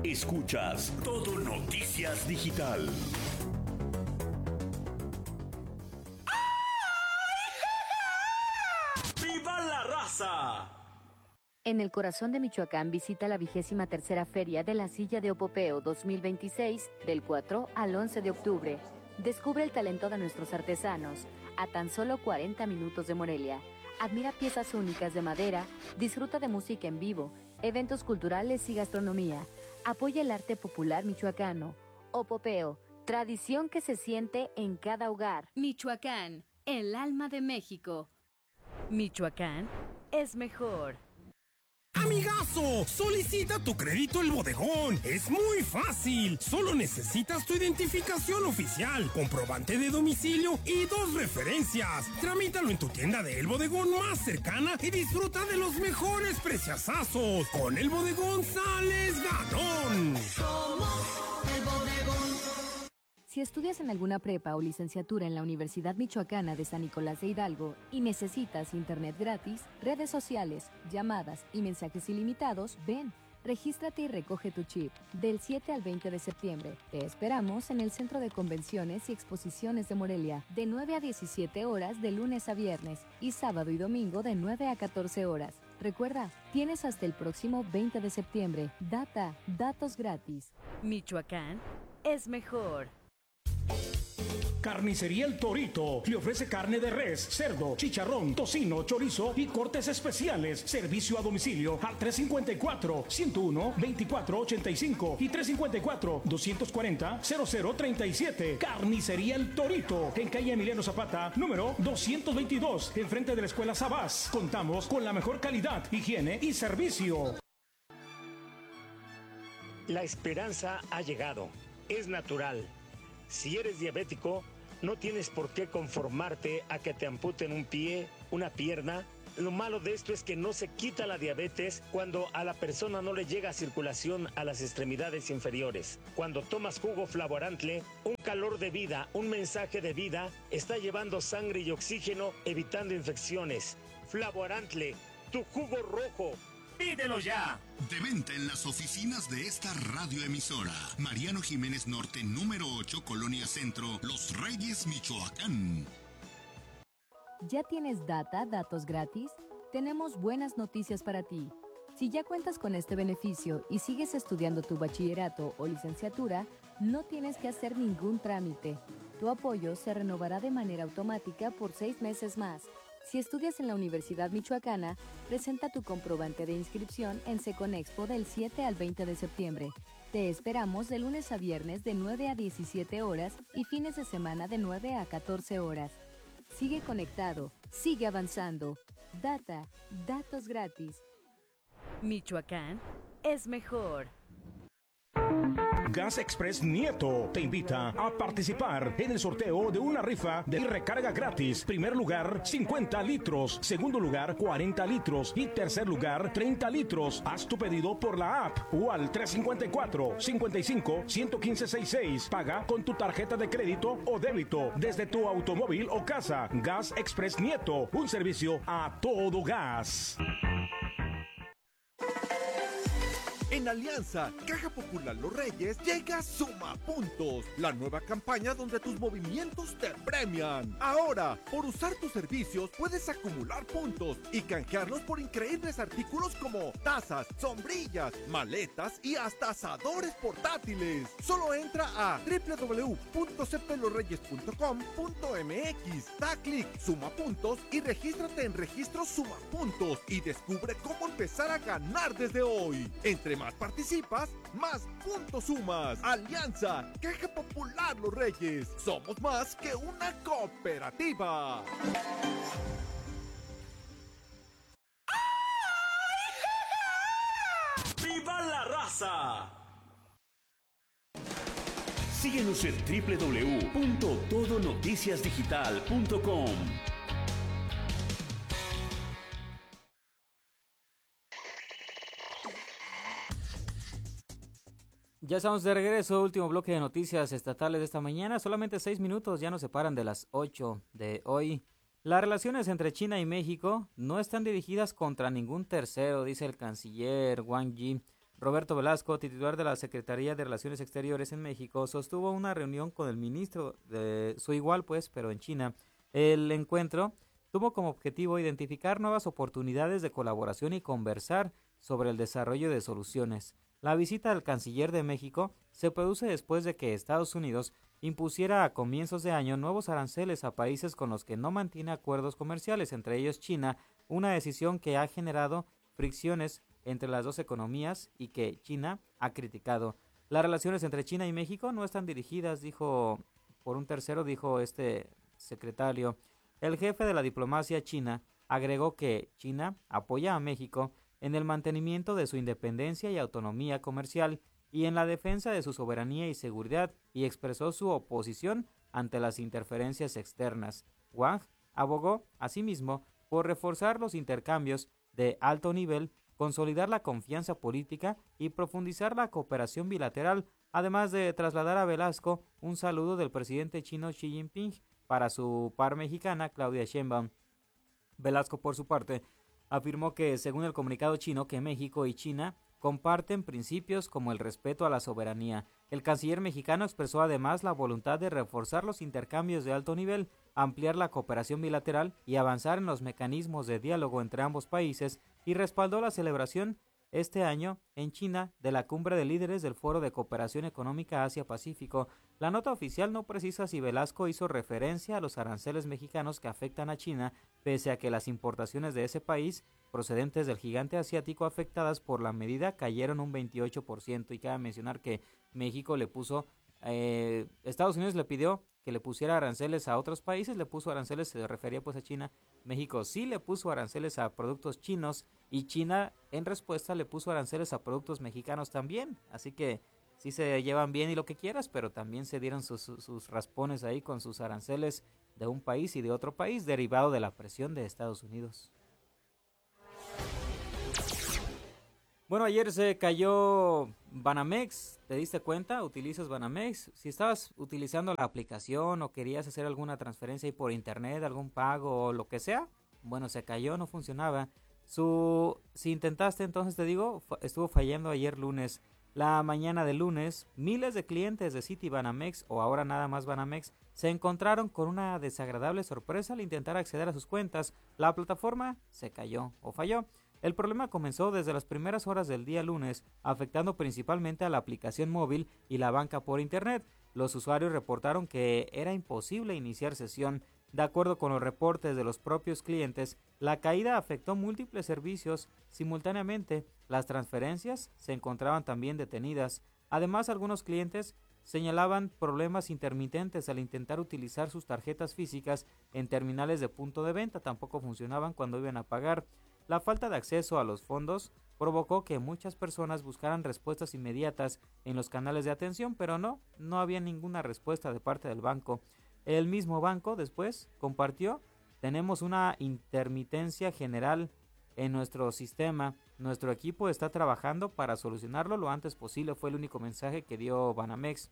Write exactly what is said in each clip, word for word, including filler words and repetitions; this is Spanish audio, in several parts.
Escuchas Todo Noticias Digital. ¡Viva la raza! En el corazón de Michoacán visita la vigésima tercera Feria de la Silla de Opopeo dos mil veintiséis del cuatro al once de octubre. Descubre el talento de nuestros artesanos a tan solo cuarenta minutos de Morelia. Admira piezas únicas de madera, disfruta de música en vivo, eventos culturales y gastronomía. Apoya el arte popular michoacano. Opopeo, tradición que se siente en cada hogar. Michoacán, el alma de México. Michoacán es mejor. ¡Amigazo! Solicita tu crédito El Bodegón. Es muy fácil. Solo necesitas tu identificación oficial, comprobante de domicilio y dos referencias. Tramítalo en tu tienda de El Bodegón más cercana y disfruta de los mejores preciazazos. Con El Bodegón sales ganón. Somos El Bodegón. Si estudias en alguna prepa o licenciatura en la Universidad Michoacana de San Nicolás de Hidalgo y necesitas internet gratis, redes sociales, llamadas y mensajes ilimitados, ven, regístrate y recoge tu chip. Del siete al veinte de septiembre, te esperamos en el Centro de Convenciones y Exposiciones de Morelia, de nueve a diecisiete horas de lunes a viernes y sábado y domingo de nueve a catorce horas. Recuerda, tienes hasta el próximo veinte de septiembre. Data, datos gratis. Michoacán es mejor. Carnicería El Torito le ofrece carne de res, cerdo, chicharrón, tocino, chorizo y cortes especiales. Servicio a domicilio al tres cincuenta y cuatro, ciento uno, veinticuatro ochenta y cinco y tres cincuenta y cuatro, doscientos cuarenta, cero cero treinta y siete. Carnicería El Torito, en calle Emiliano Zapata, número doscientos veintidós, enfrente de la Escuela Sabás. Contamos con la mejor calidad, higiene y servicio. La esperanza ha llegado. Es natural. Si eres diabético, no tienes por qué conformarte a que te amputen un pie, una pierna. Lo malo de esto es que no se quita la diabetes cuando a la persona no le llega circulación a las extremidades inferiores. Cuando tomas jugo Flavorantle, un calor de vida, un mensaje de vida, está llevando sangre y oxígeno, evitando infecciones. Flavorantle, tu jugo rojo. ¡Pídelo ya! De venta en las oficinas de esta radioemisora. Mariano Jiménez Norte, número ocho, Colonia Centro, Los Reyes, Michoacán. ¿Ya tienes data, datos gratis? Tenemos buenas noticias para ti. Si ya cuentas con este beneficio y sigues estudiando tu bachillerato o licenciatura, no tienes que hacer ningún trámite. Tu apoyo se renovará de manera automática por seis meses más. Si estudias en la Universidad Michoacana, presenta tu comprobante de inscripción en Seconexpo del siete al veinte de septiembre. Te esperamos de lunes a viernes de nueve a diecisiete horas y fines de semana de nueve a catorce horas. Sigue conectado, sigue avanzando. Data, datos gratis. Michoacán es mejor. Gas Express Nieto te invita a participar en el sorteo de una rifa de recarga gratis. Primer lugar, cincuenta litros. Segundo lugar, cuarenta litros. Y tercer lugar, treinta litros. Haz tu pedido por la app o al tres cincuenta y cuatro, cincuenta y cinco, ciento quince sesenta y seis. Paga con tu tarjeta de crédito o débito desde tu automóvil o casa. Gas Express Nieto, un servicio a todo gas. En Alianza, Caja Popular Los Reyes, llega Suma Puntos, la nueva campaña donde tus movimientos te premian. Ahora, por usar tus servicios, puedes acumular puntos y canjearlos por increíbles artículos como tazas, sombrillas, maletas y hasta asadores portátiles. Solo entra a doble u doble u doble u punto c p los reyes punto com punto m x, da clic, suma puntos y regístrate en Registro Suma Puntos y descubre cómo empezar a ganar desde hoy. Entre más participas, más puntos sumas. Alianza, Caja Popular Los Reyes. Somos más que una cooperativa. ¡Viva la raza! Síguenos en doble u doble u doble u punto todo noticias digital punto com. Ya estamos de regreso, último bloque de noticias estatales de esta mañana. Solamente seis minutos ya nos separan de las ocho de hoy. Las relaciones entre China y México no están dirigidas contra ningún tercero, dice el canciller Wang Yi. Roberto Velasco, titular de la Secretaría de Relaciones Exteriores en México, sostuvo una reunión con el ministro de su igual, pues, pero en China. El encuentro tuvo como objetivo identificar nuevas oportunidades de colaboración y conversar sobre el desarrollo de soluciones. La visita del canciller de México se produce después de que Estados Unidos impusiera a comienzos de año nuevos aranceles a países con los que no mantiene acuerdos comerciales, entre ellos China, una decisión que ha generado fricciones entre las dos economías y que China ha criticado. Las relaciones entre China y México no están dirigidas, dijo, por un tercero, dijo este secretario. El jefe de la diplomacia china agregó que China apoya a México en el mantenimiento de su independencia y autonomía comercial y en la defensa de su soberanía y seguridad, y expresó su oposición ante las interferencias externas. Wang abogó, asimismo, por reforzar los intercambios de alto nivel, consolidar la confianza política y profundizar la cooperación bilateral, además de trasladar a Velasco un saludo del presidente chino Xi Jinping para su par mexicana Claudia Sheinbaum. Velasco, por su parte, afirmó que, según el comunicado chino, que México y China comparten principios como el respeto a la soberanía. El canciller mexicano expresó además la voluntad de reforzar los intercambios de alto nivel, ampliar la cooperación bilateral y avanzar en los mecanismos de diálogo entre ambos países, y respaldó la celebración este año en China de la Cumbre de Líderes del Foro de Cooperación Económica Asia-Pacífico. La nota oficial no precisa si Velasco hizo referencia a los aranceles mexicanos que afectan a China, pese a que las importaciones de ese país procedentes del gigante asiático afectadas por la medida cayeron un veintiocho por ciento, y cabe mencionar que México le puso, eh, Estados Unidos le pidió que le pusiera aranceles a otros países, le puso aranceles, se refería pues a China. México sí le puso aranceles a productos chinos y China en respuesta le puso aranceles a productos mexicanos también, así que sí se llevan bien y lo que quieras, pero también se dieron sus, sus raspones ahí con sus aranceles de un país y de otro país, derivado de la presión de Estados Unidos. Bueno, ayer se cayó Banamex, ¿te diste cuenta? ¿Utilizas Banamex? Si estabas utilizando la aplicación o querías hacer alguna transferencia ahí por internet, algún pago o lo que sea, bueno, se cayó, no funcionaba. Su, si intentaste, entonces te digo, estuvo fallando ayer lunes. La mañana de lunes, miles de clientes de Citibanamex, o ahora nada más Banamex, se encontraron con una desagradable sorpresa al intentar acceder a sus cuentas. La plataforma se cayó o falló. El problema comenzó desde las primeras horas del día lunes, afectando principalmente a la aplicación móvil y la banca por internet. Los usuarios reportaron que era imposible iniciar sesión. De acuerdo con los reportes de los propios clientes, la caída afectó múltiples servicios simultáneamente. Las transferencias se encontraban también detenidas. Además, algunos clientes señalaban problemas intermitentes al intentar utilizar sus tarjetas físicas en terminales de punto de venta. Tampoco funcionaban cuando iban a pagar. La falta de acceso a los fondos provocó que muchas personas buscaran respuestas inmediatas en los canales de atención, pero no, no había ninguna respuesta de parte del banco. El mismo banco después compartió: tenemos una intermitencia general en nuestro sistema, nuestro equipo está trabajando para solucionarlo lo antes posible, fue el único mensaje que dio Banamex.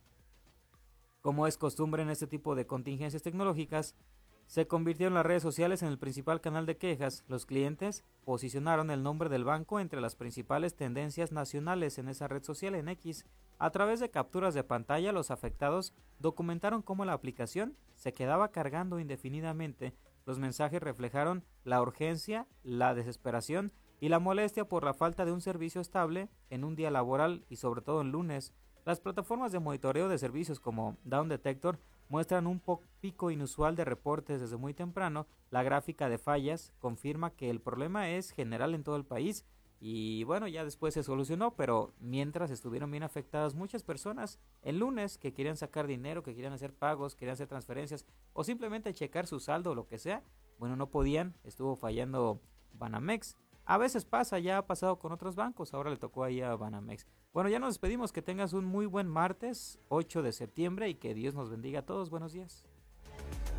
Como es costumbre en este tipo de contingencias tecnológicas, se convirtieron las redes sociales en el principal canal de quejas. Los clientes posicionaron el nombre del banco entre las principales tendencias nacionales en esa red social, en X. A través de capturas de pantalla, los afectados documentaron cómo la aplicación se quedaba cargando indefinidamente. Los mensajes reflejaron la urgencia, la desesperación y la molestia por la falta de un servicio estable en un día laboral y sobre todo en lunes. Las plataformas de monitoreo de servicios como Down Detector muestran un pico inusual de reportes desde muy temprano. La gráfica de fallas confirma que el problema es general en todo el país y bueno, ya después se solucionó, pero mientras estuvieron bien afectadas muchas personas el lunes que querían sacar dinero, que querían hacer pagos, querían hacer transferencias o simplemente checar su saldo o lo que sea, bueno, no podían, estuvo fallando Banamex. A veces pasa, ya ha pasado con otros bancos, ahora le tocó ahí a Banamex. Bueno, ya nos despedimos, que tengas un muy buen martes, ocho de septiembre, y que Dios nos bendiga a todos. Buenos días.